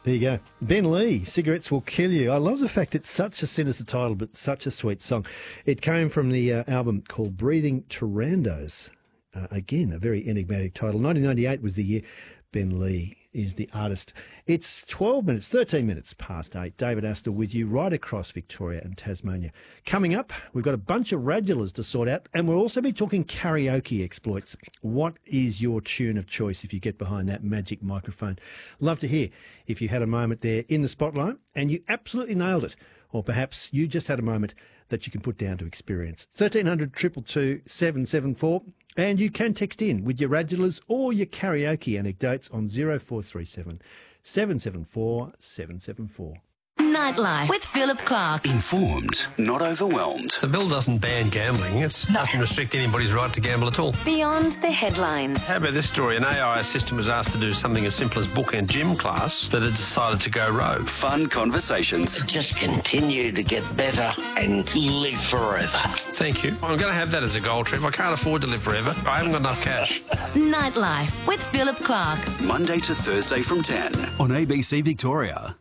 There you go. Ben Lee, Cigarettes Will Kill You. I love the fact it's such a sinister title, but such a sweet song. It came from the album called Breathing Tarandos. Again, a very enigmatic title. 1998 was the year. Ben Lee is the artist. It's 13 minutes past 8. David Astor with you right across Victoria and Tasmania. Coming up, we've got a bunch of radulars to sort out, and we'll also be talking karaoke exploits. What is your tune of choice if you get behind that magic microphone? Love to hear if you had a moment there in the spotlight and you absolutely nailed it, or perhaps you just had a moment that you can put down to experience. 1300 222 774. And you can text in with your radulars or your karaoke anecdotes on 0437 774 774. Nightlife with Philip Clark. Informed, not overwhelmed. The bill doesn't ban gambling. It doesn't restrict anybody's right to gamble at all. Beyond the headlines. How about this story? An AI assistant was asked to do something as simple as book and gym class, but it decided to go rogue. Fun conversations. Just continue to get better and live forever. Thank you. I'm going to have that as a goal, Trev. I can't afford to live forever. I haven't got enough cash. Nightlife with Philip Clark. Monday to Thursday from 10 on ABC Victoria.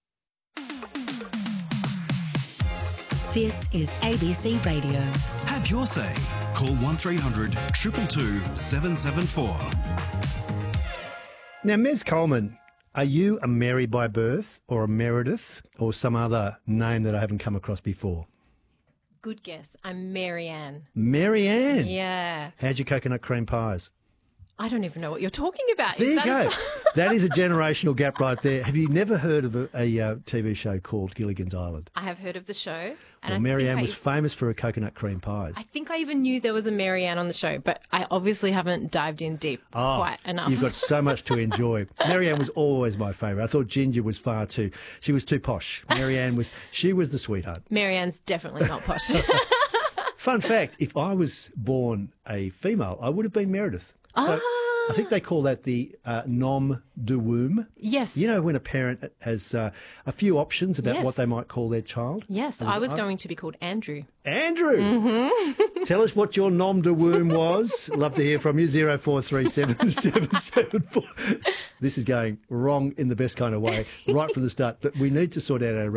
This is ABC Radio. Have your say. Call 1300 222 774. Now, Ms. Coleman, are you a Mary by birth or a Meredith or some other name that I haven't come across before? Good guess. I'm Marianne. Marianne? Yeah. How's your coconut cream pies? I don't even know what you're talking about. There you go. That is a generational gap right there. Have you never heard of a TV show called Gilligan's Island? I have heard of the show. And well, Marianne was famous for her coconut cream pies. I think I even knew there was a Marianne on the show, but I obviously haven't dived in deep quite enough. You've got so much to enjoy. Marianne was always my favourite. I thought Ginger was she was too posh. Marianne was the sweetheart. Marianne's definitely not posh. Fun fact, if I was born a female, I would have been Meredith. So I think they call that the nom de womb. Yes. You know when a parent has a few options about what they might call their child? Yes, I was going to be called Andrew. Andrew! Mm-hmm. Tell us what your nom de womb was. Love to hear from you, 0437 774. This is going wrong in the best kind of way right from the start, but we need to sort out our